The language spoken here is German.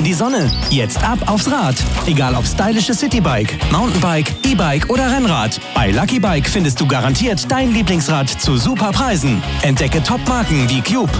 die Sonne. Jetzt ab aufs Rad. Egal ob stylisches Citybike, Mountainbike, E-Bike oder Rennrad. Bei Lucky Bike findest du garantiert dein Lieblingsrad zu super Preisen. Entdecke Top-Marken wie Cube,